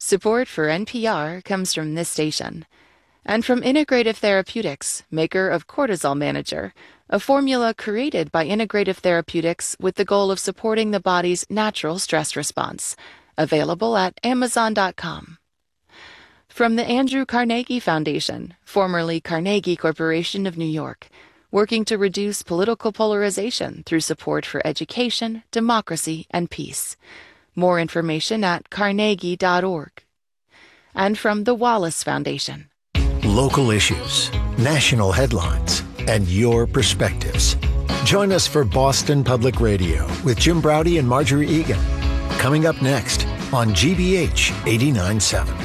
Support for NPR comes from this station. And from Integrative Therapeutics, maker of Cortisol Manager, a formula created by Integrative Therapeutics with the goal of supporting the body's natural stress response. Available at Amazon.com. From the Andrew Carnegie Foundation, formerly Carnegie Corporation of New York, working to reduce political polarization through support for education, democracy, and peace. More information at carnegie.org. And from the Wallace Foundation. Local issues, national headlines, and your perspectives. Join us for Boston Public Radio with Jim Braude and Marjorie Egan. Coming up next on GBH 89.7.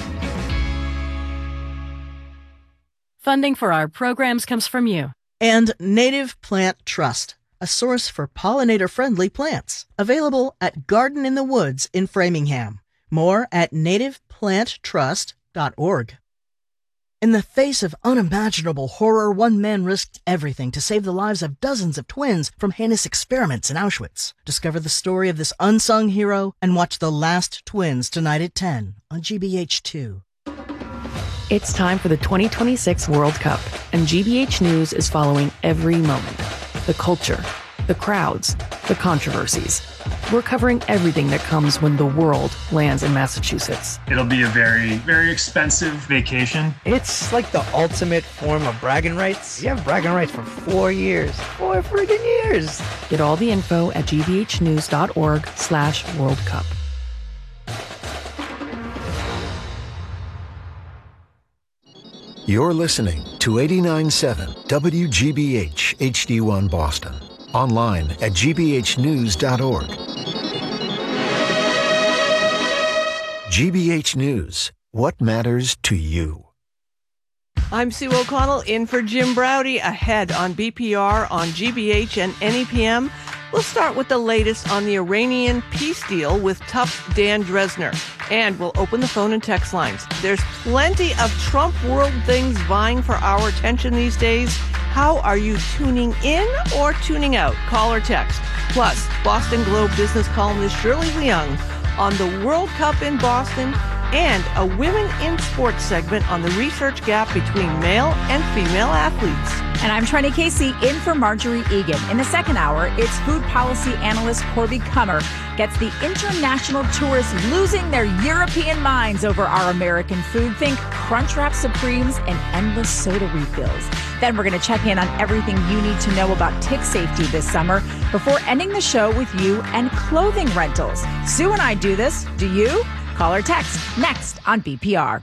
Funding for our programs comes from you. And Native Plant Trust, a source for pollinator-friendly plants. Available at Garden in the Woods in Framingham. More at nativeplanttrust.org. In the face of unimaginable horror, one man risked everything to save the lives of dozens of twins from heinous experiments in Auschwitz. Discover the story of this unsung hero and watch The Last Twins tonight at 10 on GBH2. It's time for the 2026 World Cup, and GBH News is following every moment. The culture, the crowds, the controversies. We're covering everything that comes when the world lands in Massachusetts. It'll be a very, very expensive vacation. It's like the ultimate form of bragging rights. You have bragging rights for 4 years. 4 friggin' years. Get all the info at gbhnews.org/World Cup. You're listening to 89.7 WGBH HD1 Boston. Online at gbhnews.org. GBH News. What matters to you? I'm Sue O'Connell in for Jim Braude. Ahead on BPR, on GBH and NEPM. We'll start with the latest on the Iranian peace deal with tough Dan Dresner. And we'll open the phone and text lines. There's plenty of Trump world things vying for our attention these days. How are you tuning in or tuning out? Call or text. Plus, Boston Globe business columnist Shirley Leung on the World Cup in Boston and a Women in Sports segment on the research gap between male and female athletes. And I'm Trenny Casey in for Marjorie Egan. In the second hour, it's food policy analyst Corby Kummer gets the international tourists losing their European minds over our American food. Think Crunchwrap Supremes and endless soda refills. Then we're going to check in on everything you need to know about tick safety this summer before ending the show with you and clothing rentals. Sue and I do this. Do you? Call or text next on BPR.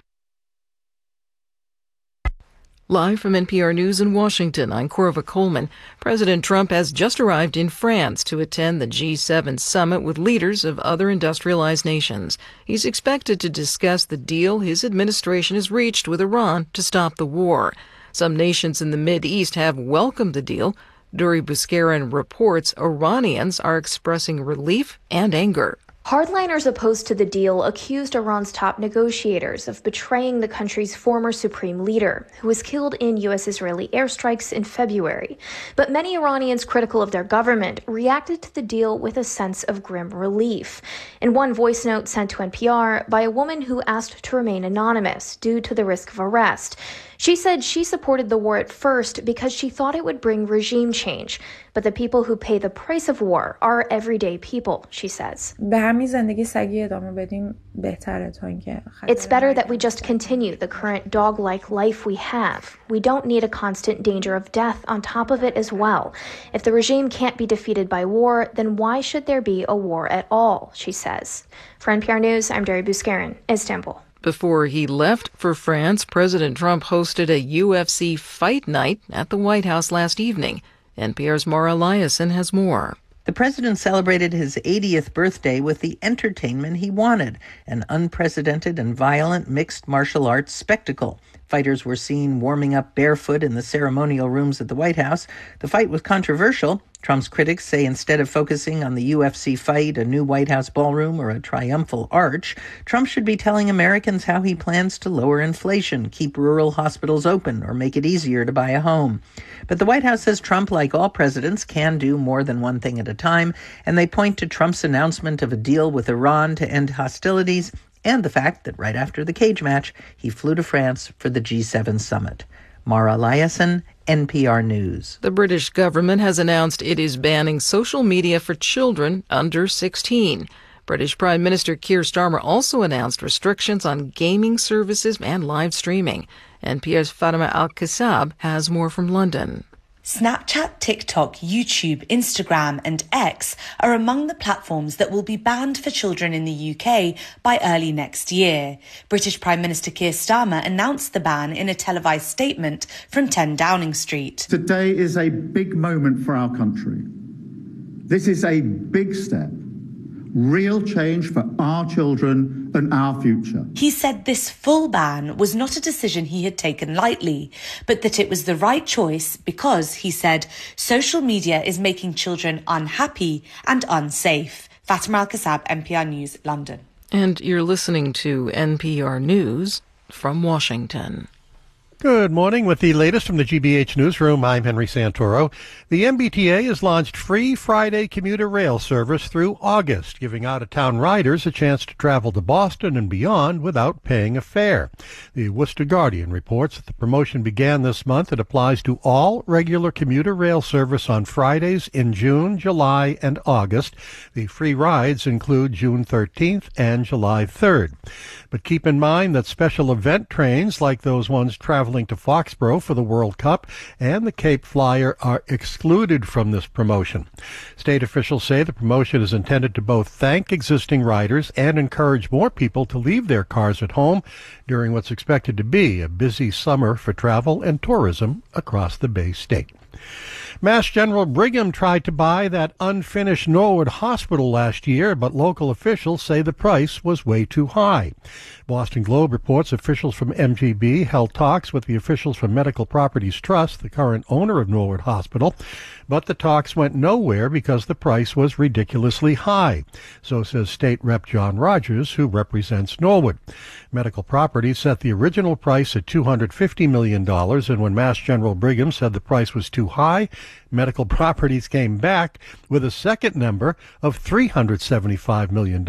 Live from NPR News in Washington, I'm Corva Coleman. President Trump has just arrived in France to attend the G7 summit with leaders of other industrialized nations. He's expected to discuss the deal his administration has reached with Iran to stop the war. Some nations in the Mideast have welcomed the deal. Duri Buskarin reports Iranians are expressing relief and anger. Hardliners opposed to the deal accused Iran's top negotiators of betraying the country's former supreme leader, who was killed in U.S.-Israeli airstrikes in February. But many Iranians critical of their government reacted to the deal with a sense of grim relief. In one voice note sent to NPR by a woman who asked to remain anonymous due to the risk of arrest, she said she supported the war at first because she thought it would bring regime change. But the people who pay the price of war are everyday people, she says. It's better that we just continue the current dog-like life we have. We don't need a constant danger of death on top of it as well. If the regime can't be defeated by war, then why should there be a war at all, she says. For NPR News, I'm Duri Buskarin, Istanbul. Before he left for France, President Trump hosted a UFC fight night at the White House last evening. NPR's Mara Eliason has more. The president celebrated his 80th birthday with the entertainment he wanted, an unprecedented and violent mixed martial arts spectacle. Fighters were seen warming up barefoot in the ceremonial rooms at the White House. The fight was controversial. Trump's critics say instead of focusing on the UFC fight, a new White House ballroom, or a triumphal arch, Trump should be telling Americans how he plans to lower inflation, keep rural hospitals open, or make it easier to buy a home. But the White House says Trump, like all presidents, can do more than one thing at a time, and they point to Trump's announcement of a deal with Iran to end hostilities and the fact that right after the cage match, he flew to France for the G7 summit. Mara Eliason, NPR News. The British government has announced it is banning social media for children under 16. British Prime Minister Keir Starmer also announced restrictions on gaming services and live streaming. NPR's Fatima Al-Kassab has more from London. Snapchat, TikTok, YouTube, Instagram and X are among the platforms that will be banned for children in the UK by early next year. British Prime Minister Keir Starmer announced the ban in a televised statement from 10 Downing Street. Today is a big moment for our country. This is a big step. Real change for our children and our future. He said this full ban was not a decision he had taken lightly, but that it was the right choice because, he said, social media is making children unhappy and unsafe. Fatima Al-Kassab, NPR News, London. And you're listening to NPR News from Washington. Good morning. With the latest from the GBH Newsroom, I'm Henry Santoro. The MBTA has launched free Friday commuter rail service through August, giving out-of-town riders a chance to travel to Boston and beyond without paying a fare. The Worcester Guardian reports that the promotion began this month. It applies to all regular commuter rail service on Fridays in June, July, and August. The free rides include June 13th and July 3rd. But keep in mind that special event trains like those ones traveling to Foxborough for the World Cup and the Cape Flyer are excluded from this promotion. State officials say the promotion is intended to both thank existing riders and encourage more people to leave their cars at home during what's expected to be a busy summer for travel and tourism across the Bay State. Mass General Brigham tried to buy that unfinished Norwood Hospital last year, but local officials say the price was way too high. Boston Globe reports officials from MGB held talks with the officials from Medical Properties Trust, the current owner of Norwood Hospital, but the talks went nowhere because the price was ridiculously high. So says State Rep John Rogers, who represents Norwood. Medical Properties set the original price at $250 million, and when Mass General Brigham said the price was too high, Medical Properties came back with a second number of $375 million, a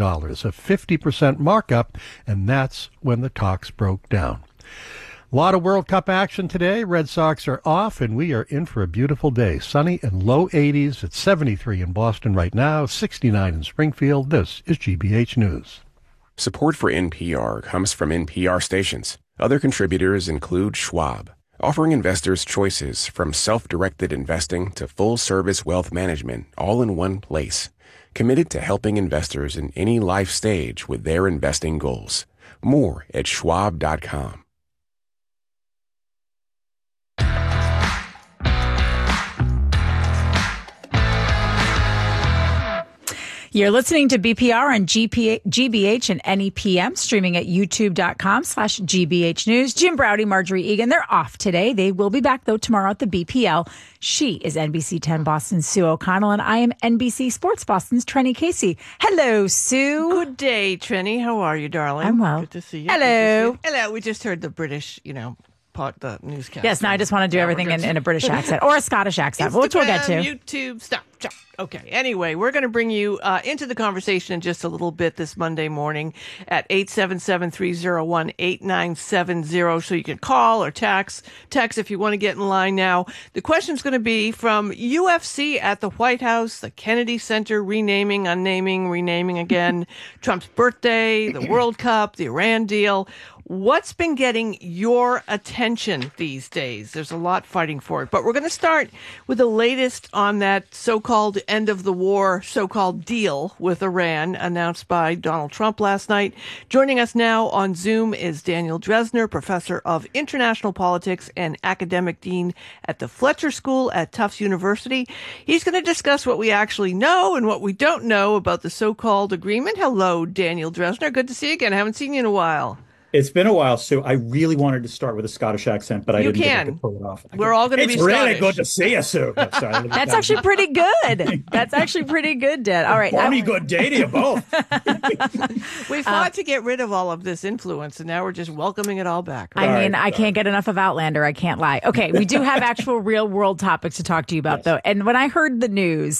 50% markup, and that's when the talks broke down. A lot of World Cup action today. Red Sox are off, and we are in for a beautiful day. Sunny and low 80s. It's 73 in Boston right now, 69 in Springfield. This is GBH News. Support for NPR comes from NPR stations. Other contributors include Schwab, offering investors choices from self-directed investing to full-service wealth management all in one place. Committed to helping investors in any life stage with their investing goals. More at schwab.com. You're listening to BPR on GBH and NEPM, streaming at youtube.com/GBH News. Jim Braude, Marjorie Egan, they're off today. They will be back, though, tomorrow at the BPL. She is NBC 10 Boston's Sue O'Connell, and I am NBC Sports Boston's Trenny Casey. Hello, Sue. Good day, Trenny. How are you, darling? I'm well. Good to see you. Hello. Hello. We just heard the British, the newscast. Yes, now I just want to do everything in a British accent or a Scottish accent, which we'll get to. YouTube, stop. Okay. Anyway, we're going to bring you into the conversation in just a little bit this Monday morning at 877-301-8970. So you can call or text if you want to get in line now. The question's going to be from UFC at the White House, the Kennedy Center renaming, unnaming, renaming again, Trump's birthday, the World Cup, the Iran deal. What's been getting your attention these days? There's a lot fighting for it. But we're going to start with the latest on that so-called end of the war, so-called deal with Iran announced by Donald Trump last night. Joining us now on Zoom is Daniel Drezner, professor of international politics and academic dean at the Fletcher School at Tufts University. He's going to discuss what we actually know and what we don't know about the so-called agreement. Hello, Daniel Drezner. Good to see you again. I haven't seen you in a while. It's been a while, Sue. I really wanted to start with a Scottish accent, but I didn't get to pull it off. We're all going to be Scottish. It's really good to see you, Sue. That's actually pretty good. That's actually pretty good, Dad. All right. Funny good day to you both. We fought to get rid of all of this influence, and now we're just welcoming it all back. Right? I can't get enough of Outlander. I can't lie. Okay, we do have actual real-world topics to talk to you about, though. And when I heard the news,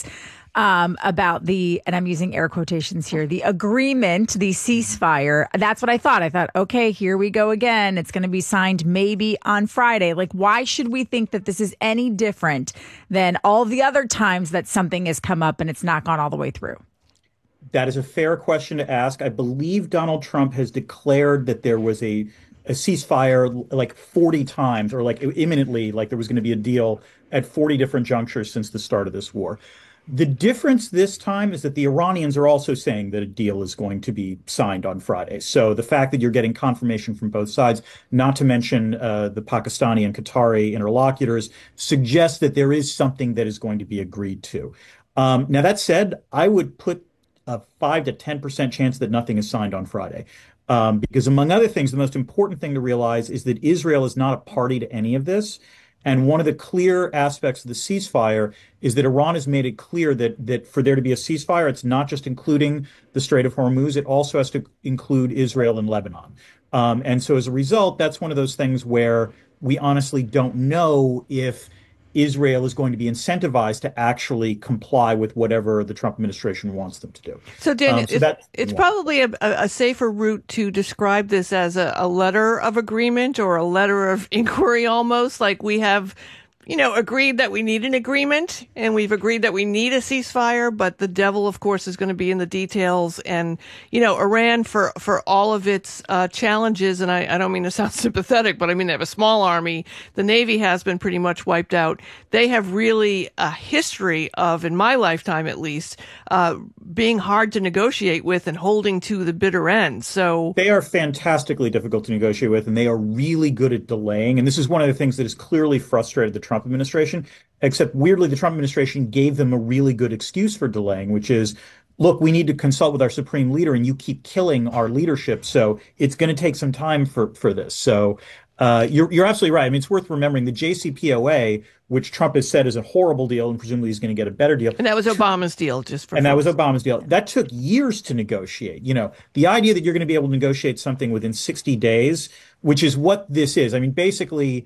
about and I'm using air quotations here, the agreement, the ceasefire. That's what I thought. I thought, okay, here we go again. It's going to be signed maybe on Friday. Like, why should we think that this is any different than all the other times that something has come up and it's not gone all the way through? That is a fair question to ask. I believe Donald Trump has declared that there was a ceasefire like 40 times, or like imminently, like there was going to be a deal at 40 different junctures since the start of this war. The difference this time is that the Iranians are also saying that a deal is going to be signed on Friday. So the fact that you're getting confirmation from both sides, not to mention the Pakistani and Qatari interlocutors, suggests that there is something that is going to be agreed to. Now, that said, I would put a 5 to 10% chance that nothing is signed on Friday. Because among other things, the most important thing to realize is that Israel is not a party to any of this. And one of the clear aspects of the ceasefire is that Iran has made it clear that for there to be a ceasefire, it's not just including the Strait of Hormuz, it also has to include Israel and Lebanon. And so as a result, that's one of those things where we honestly don't know if Israel is going to be incentivized to actually comply with whatever the Trump administration wants them to do. So, Dan, it's probably a safer route to describe this as a letter of agreement or a letter of inquiry almost, like we have, agreed that we need an agreement and we've agreed that we need a ceasefire, but the devil, of course, is going to be in the details. And, Iran, for all of its challenges, and I don't mean to sound sympathetic, but I mean, they have a small army. The Navy has been pretty much wiped out. They have really a history of, in my lifetime at least, being hard to negotiate with and holding to the bitter end. So they are fantastically difficult to negotiate with, and they are really good at delaying. And this is one of the things that has clearly frustrated the Trump administration, except weirdly, the Trump administration gave them a really good excuse for delaying, which is, look, we need to consult with our supreme leader and you keep killing our leadership. So it's going to take some time for this. So you're absolutely right. I mean, it's worth remembering the JCPOA, which Trump has said is a horrible deal and presumably he's going to get a better deal. And that was Obama's deal, that was Obama's deal. That took years to negotiate. The idea that you're going to be able to negotiate something within 60 days, which is what this is. I mean, basically,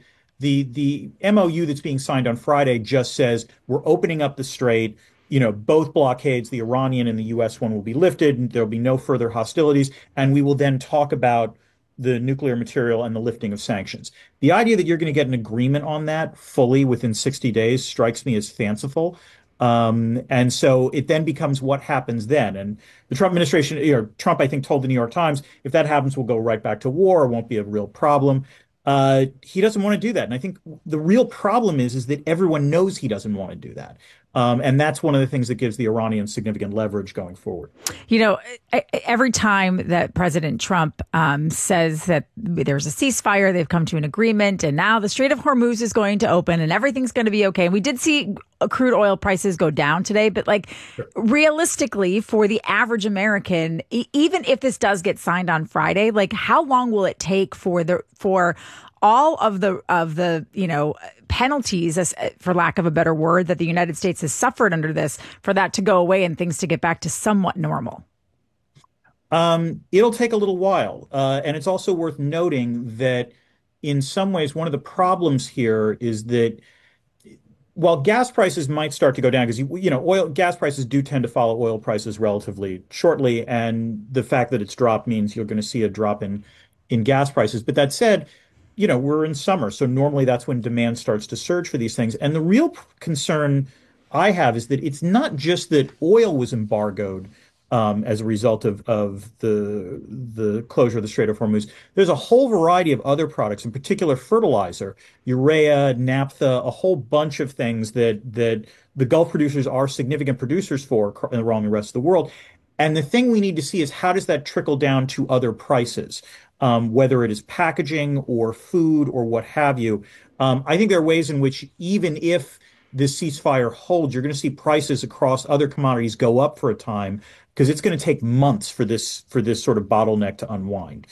the MOU that's being signed on Friday just says we're opening up the strait. Both blockades, the Iranian and the U.S. one, will be lifted, and there'll be no further hostilities. And we will then talk about the nuclear material and the lifting of sanctions. The idea that you're going to get an agreement on that fully within 60 days strikes me as fanciful. And so it then becomes what happens then. And the Trump administration, Trump, I think, told the New York Times, if that happens, we'll go right back to war. It won't be a real problem. He doesn't want to do that. And I think the real problem is that everyone knows he doesn't want to do that. And that's one of the things that gives the Iranians significant leverage going forward. Every time that President Trump says that there's a ceasefire, they've come to an agreement, and now the Strait of Hormuz is going to open and everything's going to be okay. And we did see crude oil prices go down today, but realistically, for the average American, even if this does get signed on Friday, how long will it take for all of the penalties, for lack of a better word, that the United States has suffered under this, for that to go away and things to get back to somewhat normal? It'll take a little while. And it's also worth noting that in some ways, one of the problems here is that while gas prices might start to go down, because gas prices do tend to follow oil prices relatively shortly, and the fact that it's dropped means you're going to see a drop in gas prices. But that said, we're in summer, so normally that's when demand starts to surge for these things. And the real concern I have is that it's not just that oil was embargoed as a result of the closure of the Strait of Hormuz. There's a whole variety of other products, in particular fertilizer, urea, naphtha, a whole bunch of things that the Gulf producers are significant producers for around the rest of the world. And the thing we need to see is how does that trickle down to other prices, whether it is packaging or food or what have you. I think there are ways in which even if this ceasefire holds, you're going to see prices across other commodities go up for a time, because it's going to take months for this sort of bottleneck to unwind.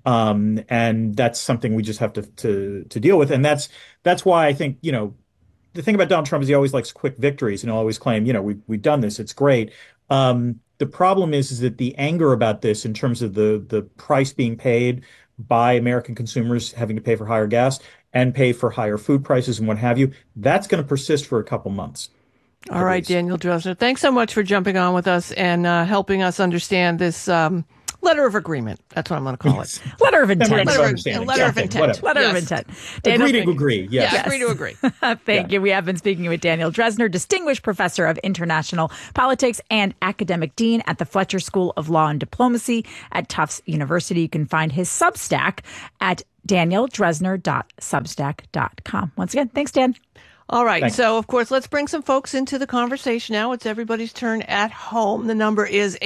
And that's something we just have to deal with. And that's why I think, the thing about Donald Trump is he always likes quick victories, and he'll always claim, we've done this, it's great. The problem is that the anger about this, in terms of the price being paid by American consumers having to pay for higher gas and pay for higher food prices and what have you, that's going to persist for a couple months. All right, Daniel Drezner, thanks so much for jumping on with us and helping us understand this letter of agreement. That's what I'm going to call it. Letter of intent. Letter of intent. Letter of intent. Agree to agree. Yes. Yeah, agree to agree. Thank you. We have been speaking with Daniel Drezner, Distinguished Professor of International Politics and Academic Dean at the Fletcher School of Law and Diplomacy at Tufts University. You can find his Substack at danieldrezner.substack.com. Once again, thanks, Dan. All right. Thanks. So, of course, let's bring some folks into the conversation now. It's everybody's turn at home. The number is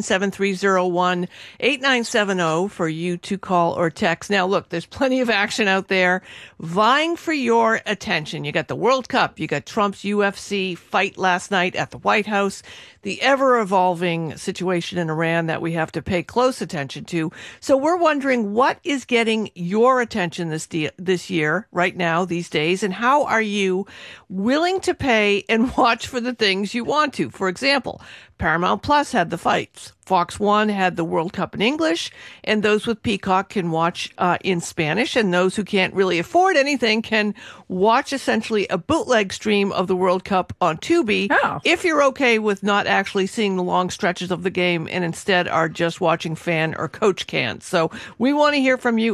877-301-8970 for you to call or text. Now, look, there's plenty of action out there vying for your attention. You got the World Cup. You got Trump's UFC fight last night at the White House. The ever-evolving situation in Iran that we have to pay close attention to. So we're wondering what is getting your attention this year, right now, these days, and how are you willing to pay and watch for the things you want to? For example, Paramount Plus had the fights. Fox One had the World Cup in English, and those with Peacock can watch in Spanish, and those who can't really afford anything can watch essentially a bootleg stream of the World Cup on Tubi if you're okay with not actually seeing the long stretches of the game and instead are just watching fan or coach cans. So we want to hear from you,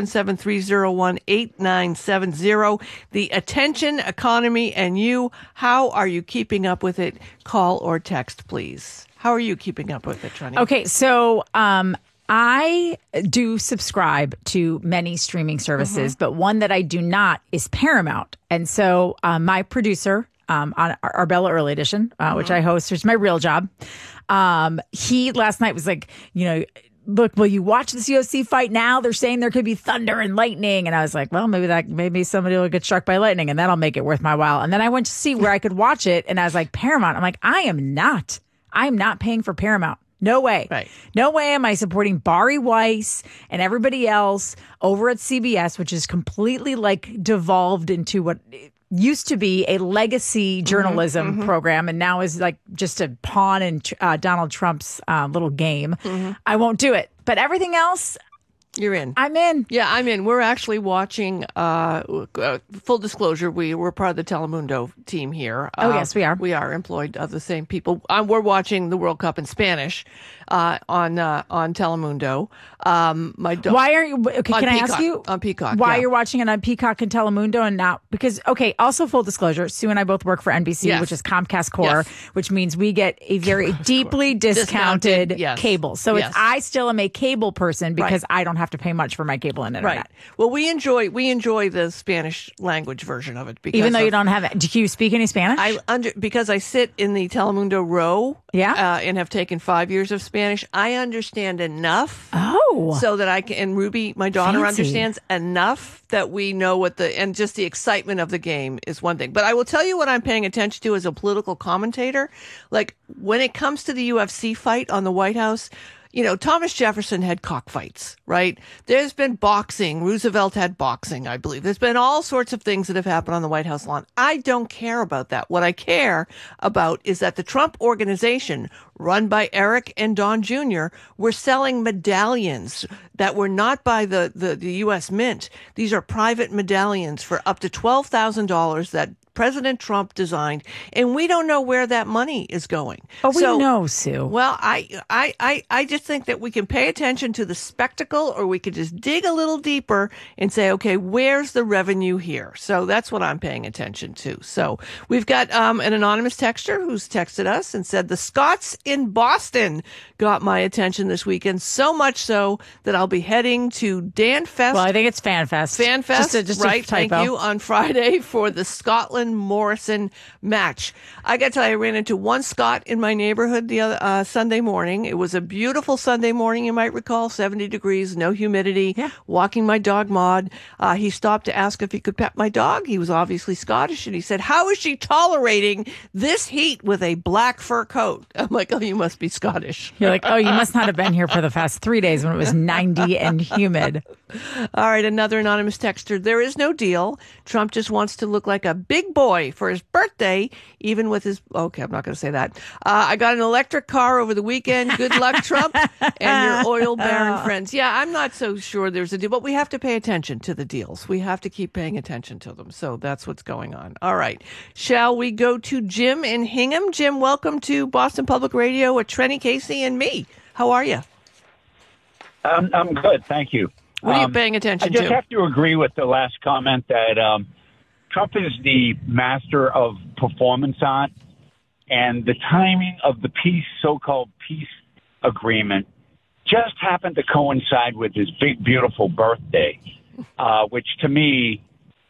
877-301-8970. The attention economy and you, how are you keeping up with it? Call or text, please. How are you keeping up with it, Trani? Okay, so I do subscribe to many streaming services, but one that I do not is Paramount. And so my producer on our Bella Early Edition, which I host, which is my real job, he last night was like, look, will you watch this UFC fight now? They're saying there could be thunder and lightning. And I was like, well, maybe somebody will get struck by lightning and that'll make it worth my while. And then I went to see where I could watch it. And I was like, Paramount. I'm like, I am not paying for Paramount. No way. Right. No way am I supporting Bari Weiss and everybody else over at CBS, which is completely devolved into what used to be a legacy journalism program and now is just a pawn in Donald Trump's little game. I won't do it. But everything else, you're in. I'm in. Yeah, I'm in. We're actually watching, full disclosure, we're part of the Telemundo team here. Oh, yes, we are. We are employed of the same people. We're watching the World Cup in Spanish on Telemundo. Why are you, okay, can I ask you? On Peacock. Why you're watching it on Peacock and Telemundo and not, because, okay, also full disclosure, Sue and I both work for NBC, which is Comcast Core, which means we get a very deeply discounted cable. So I still am a cable person because I don't have to pay much for my cable and internet. Right. Well, we enjoy the Spanish language version of it. Because even though you don't have it. Do you speak any Spanish? Because I sit in the Telemundo row and have taken 5 years of Spanish, I understand enough. So that I can, and Ruby, my daughter, understands enough that we know and just the excitement of the game is one thing. But I will tell you what I'm paying attention to as a political commentator. Like when it comes to the UFC fight on the White House, Thomas Jefferson had cockfights, right? There's been boxing. Roosevelt had boxing, I believe. There's been all sorts of things that have happened on the White House lawn. I don't care about that. What I care about is that the Trump organization, run by Eric and Don Jr., were selling medallions that were not by the U.S. Mint. These are private medallions for up to $12,000 that President Trump designed, and we don't know where that money is going. Oh, we know, Sue. Well, I just think that we can pay attention to the spectacle, or we could just dig a little deeper and say, okay, where's the revenue here? So that's what I'm paying attention to. So we've got an anonymous texter who's texted us and said the Scots in Boston got my attention this weekend, so much so that I'll be heading to DanFest. Well, I think it's FanFest. FanFest, just right? A typo. Thank you. On Friday for the Scotland-Morrison match. I got to tell you, I ran into one Scot in my neighborhood the other Sunday morning. It was a beautiful Sunday morning, you might recall, 70 degrees, no humidity, walking my dog Maud. He stopped to ask if he could pet my dog. He was obviously Scottish, and he said, how is she tolerating this heat with a black fur coat? I'm like, you must be Scottish. You're like, oh, you must not have been here for the past 3 days when it was 90 and humid. All right, another anonymous texter. There is no deal. Trump just wants to look like a big boy for his birthday, even with his... Okay, I'm not going to say that. I got an electric car over the weekend. Good luck, Trump, and your oil baron friends. Yeah, I'm not so sure there's a deal, but we have to pay attention to the deals. We have to keep paying attention to them. So that's what's going on. All right. Shall we go to Jim in Hingham? Jim, welcome to Boston Public Radio with Trenny, Casey, and me. How are you? I'm good, thank you. What are you paying attention to? I just have to agree with the last comment that Trump is the master of performance art, and the timing of the so-called peace agreement just happened to coincide with his big, beautiful birthday, which to me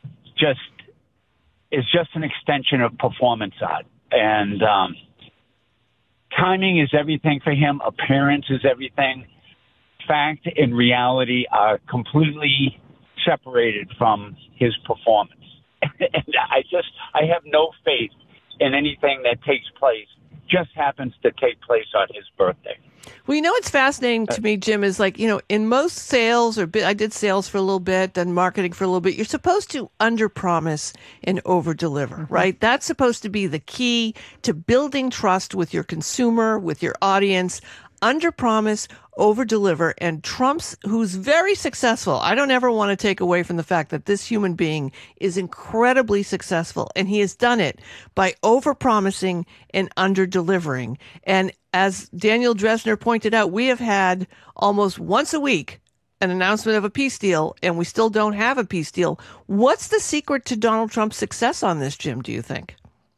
is just an extension of performance art. And timing is everything for him. Appearance is everything. Fact and reality are completely separated from his performance. And I have no faith in anything that takes place, just happens to take place on his birthday. Well, you know what's fascinating to me, Jim, is like, in most sales, I did sales for a little bit, then marketing for a little bit, you're supposed to underpromise and overdeliver, right? That's supposed to be the key to building trust with your consumer, with your audience. Underpromise, overdeliver, and Trump's, who's very successful. I don't ever want to take away from the fact that this human being is incredibly successful, and he has done it by overpromising and underdelivering. And as Daniel Dresner pointed out, we have had almost once a week an announcement of a peace deal, and we still don't have a peace deal. What's the secret to Donald Trump's success on this, Jim, do you think?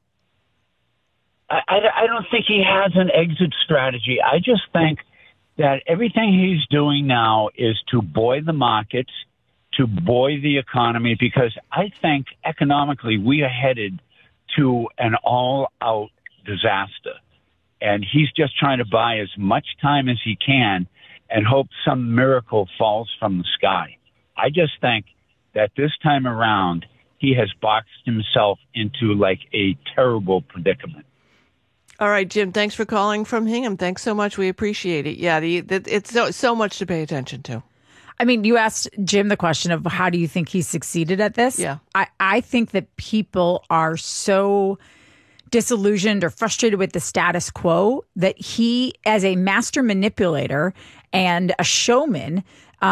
I don't think he has an exit strategy. I just think that everything he's doing now is to buoy the markets, to buoy the economy, because I think economically we are headed to an all-out disaster. And he's just trying to buy as much time as he can and hope some miracle falls from the sky. I just think that this time around he has boxed himself into like a terrible predicament. All right, Jim, thanks for calling from Hingham. Thanks so much. We appreciate it. Yeah, it's so much to pay attention to. I mean, you asked Jim the question of how do you think he succeeded at this? Yeah. I think that people are so disillusioned or frustrated with the status quo that he, as a master manipulator and a showman,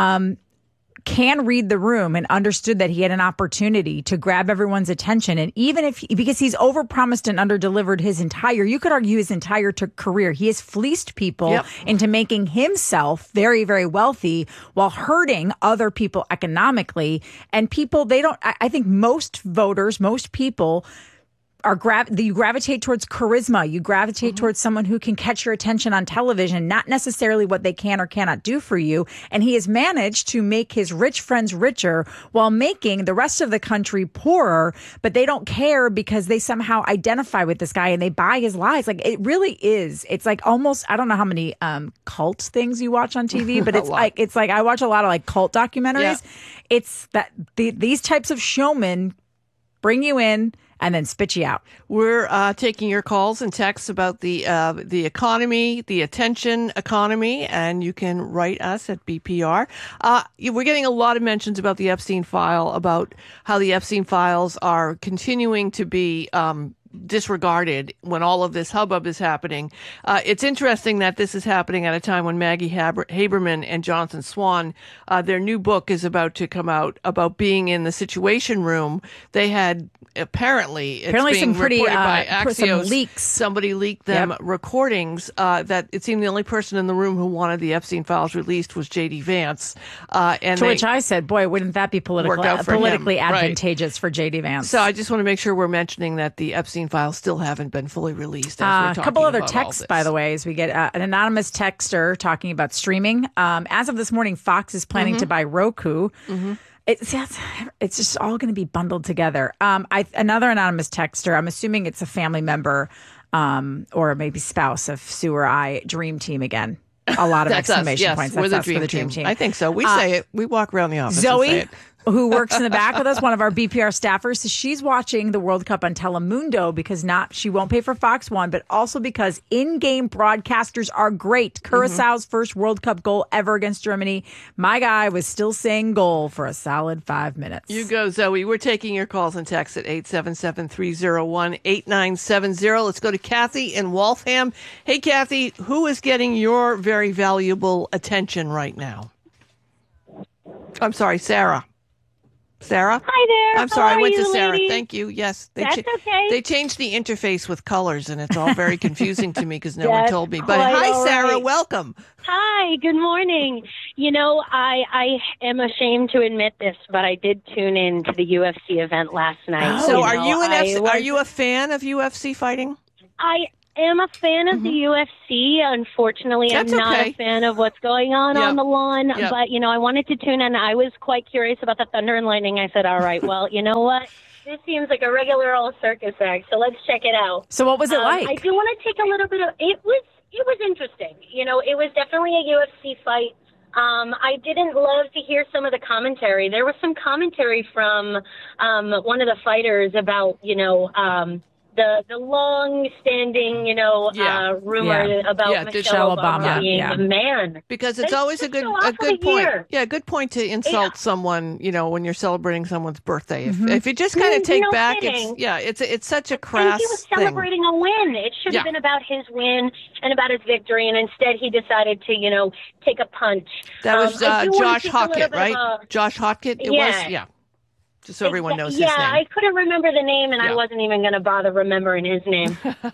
can read the room and understood that he had an opportunity to grab everyone's attention. And even if, because he's overpromised and underdelivered you could argue his entire career, he has fleeced people into making himself very, very wealthy while hurting other people economically. And people, I think most voters, most people you gravitate towards charisma. You gravitate towards someone who can catch your attention on television, not necessarily what they can or cannot do for you. And he has managed to make his rich friends richer while making the rest of the country poorer, but they don't care because they somehow identify with this guy and they buy his lies. Like, it really is. It's like almost, I don't know how many cult things you watch on TV, but it's like I watch a lot of like cult documentaries. Yeah. It's that these types of showmen bring you in and then spit you out. We're taking your calls and texts about the economy, the attention economy, and you can write us at BPR. We're getting a lot of mentions about the Epstein file, about how the Epstein files are continuing to be disregarded when all of this hubbub is happening. It's interesting that this is happening at a time when Maggie Haberman and Jonathan Swan, their new book is about to come out about being in the Situation Room. They had apparently some pretty by Axios, some leaks. Somebody leaked them recordings that it seemed the only person in the room who wanted the Epstein files released was J.D. Vance. To which I said, boy, wouldn't that be politically advantageous for J.D. Vance? So I just want to make sure we're mentioning that the Epstein files still haven't been fully released. A couple other texts, by the way, as we get an anonymous texter talking about streaming. As of this morning, Fox is planning to buy Roku. Mm-hmm. It's just all going to be bundled together. Another anonymous texter, I'm assuming it's a family member or maybe spouse of Sue or I, Dream Team again. A lot of exclamation points. We're the dream team. I think so. We say it. We walk around the office. Zoe, who works in the back with us, one of our BPR staffers. So she's watching the World Cup on Telemundo because she won't pay for Fox One, but also because in-game broadcasters are great. Curaçao's first World Cup goal ever against Germany. My guy was still saying goal for a solid 5 minutes. You go, Zoe. We're taking your calls and texts at 877-301-8970. Let's go to Kathy in Waltham. Hey, Kathy, who is getting your very valuable attention right now? I'm sorry, Sarah. Sarah? Hi there. I'm sorry, I went to Sarah. Ladies? Thank you. Yes. That's okay. They changed the interface with colors, and it's all very confusing to me because no one That's told me. But quite hi, all Sarah. right. Welcome. Hi, good morning. You know, I am ashamed to admit this, but I did tune in to the UFC event last night. So are you a fan of UFC fighting? I am a fan of the UFC. Unfortunately, That's I'm not okay. a fan of what's going on the lawn. Yep. But, I wanted to tune in. I was quite curious about the thunder and lightning. I said, all right, well, you know what? This seems like a regular old circus act, so let's check it out. So what was it like? I do want to take a little bit of it was interesting. It was definitely a UFC fight. I didn't love to hear some of the commentary. There was some commentary from one of the fighters about, the long-standing, rumor about Michelle Obama being a man. Because it's always a good point. Year. Yeah, a good point to insult someone, when you're celebrating someone's birthday. If you just kind of take back, it's such a crass he was thing. celebrating a win. It should have been about his win and about his victory, and instead he decided to, take a punch. That was Josh Hockett, right? Josh Hockett, it was? Yeah. Just so everyone knows his name. Yeah, I couldn't remember the name, and I wasn't even going to bother remembering his name.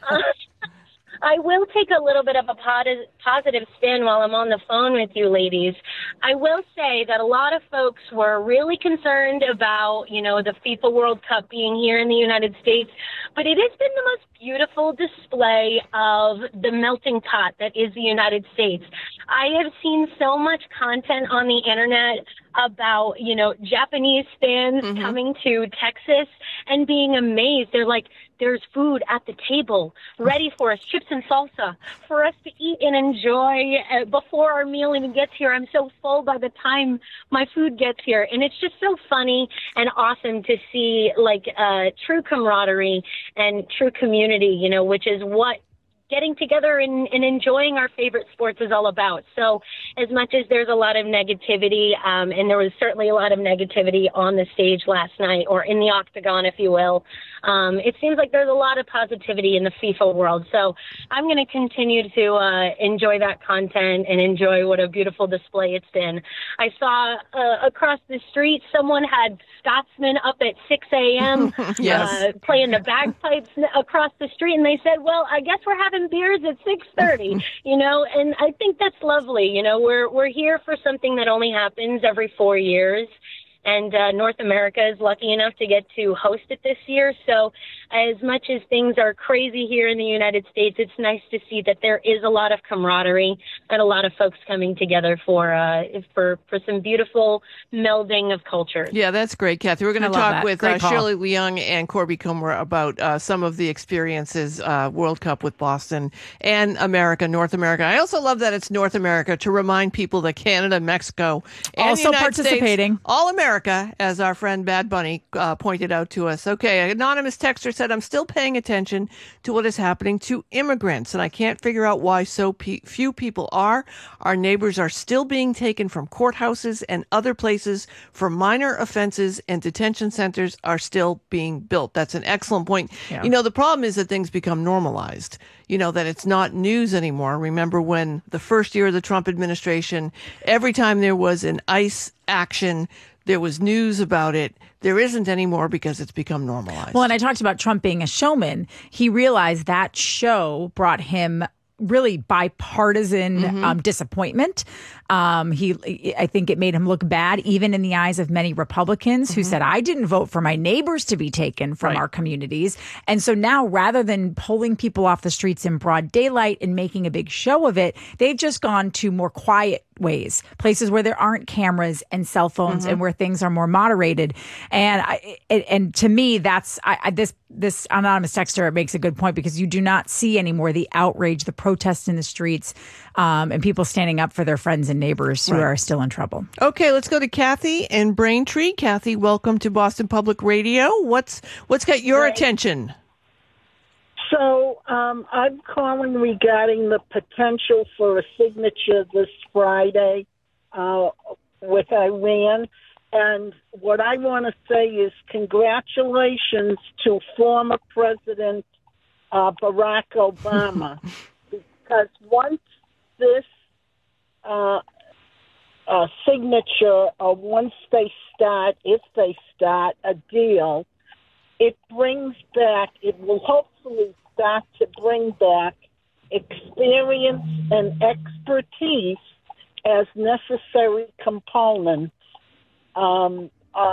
I will take a little bit of a positive spin while I'm on the phone with you ladies. I will say that a lot of folks were really concerned about, the FIFA World Cup being here in the United States, but it has been the most beautiful display of the melting pot that is the United States. I have seen so much content on the internet about, Japanese fans coming to Texas and being amazed. They're like, there's food at the table ready for us, chips and salsa, for us to eat and enjoy before our meal even gets here. I'm so full by the time my food gets here. And it's just so funny and awesome to see, true camaraderie and true community, which is what getting together and enjoying our favorite sports is all about. So as much as there's a lot of negativity, and there was certainly a lot of negativity on the stage last night, or in the octagon, if you will, it seems like there's a lot of positivity in the FIFA world. So I'm going to continue to enjoy that content and enjoy what a beautiful display it's been. I saw across the street someone had Scotsman up at 6 a.m. Playing the bagpipes across the street, and they said, well, I guess we're having beers at 6:30, and I think that's lovely. We're here for something that only happens every 4 years. And North America is lucky enough to get to host it this year. So as much as things are crazy here in the United States, it's nice to see that there is a lot of camaraderie and a lot of folks coming together for some beautiful melding of cultures. Yeah, that's great, Kathy. We're going to talk with Shirley Leung and Corby Kummer about some of the experiences, World Cup with Boston and North America. I also love that it's North America to remind people that Canada, Mexico, and also United participating. States, all America, as our friend Bad Bunny pointed out to us. Okay, anonymous texter said, I'm still paying attention to what is happening to immigrants, and I can't figure out why so few people are. Our neighbors are still being taken from courthouses and other places for minor offenses, and detention centers are still being built. That's an excellent point. Yeah. The problem is that things become normalized, that it's not news anymore. Remember when the first year of the Trump administration, every time there was an ICE action, there was news about it. There isn't anymore because it's become normalized. Well, and I talked about Trump being a showman. He realized that show brought him really bipartisan disappointment. I think it made him look bad, even in the eyes of many Republicans who said, I didn't vote for my neighbors to be taken from our communities. And so now, rather than pulling people off the streets in broad daylight and making a big show of it, they've just gone to more quiet ways, places where there aren't cameras and cell phones and where things are more moderated. And to me, that's this anonymous texter makes a good point, because you do not see anymore the outrage, the protests in the streets, and people standing up for their friends and neighbors who are still in trouble. Okay, let's go to Kathy in Braintree. Kathy, welcome to Boston Public Radio. What's got your attention? So I'm calling regarding the potential for a signature this Friday with Iran. And what I want to say is congratulations to former President Barack Obama, because once this signature, or once they start, if they start a deal, it will hopefully start to bring back experience and expertise as necessary components of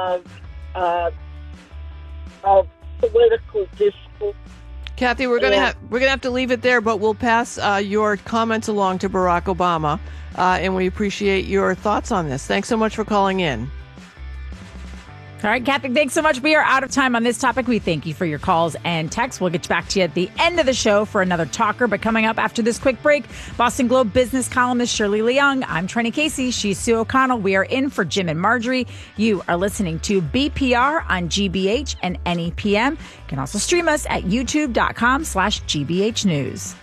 political discourse. Kathy, we're gonna have to leave it there, but we'll pass your comments along to Barack Obama, and we appreciate your thoughts on this. Thanks so much for calling in. All right, Kathy, thanks so much. We are out of time on this topic. We thank you for your calls and texts. We'll get back to you at the end of the show for another talker. But coming up after this quick break, Boston Globe business columnist Shirley Leung. I'm Trenny Casey. She's Sue O'Connell. We are in for Jim and Marjorie. You are listening to BPR on GBH and NEPM. You can also stream us at youtube.com/GBH News.